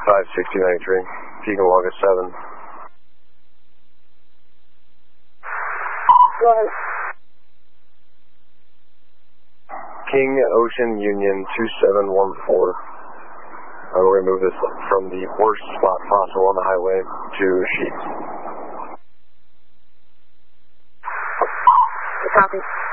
56093, Peak and Longest 7. Go ahead. King Ocean Union 2714. We're going to move this from the worst spot possible on the highway to Sheets. Copy.